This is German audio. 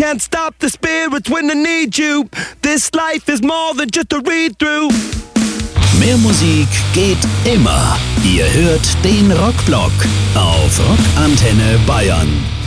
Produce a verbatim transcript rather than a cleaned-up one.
can't stop the spirits when they need you. This life is more than just a read-through. Mehr Musik geht immer. Ihr hört den Rockblock auf Rockantenne Bayern.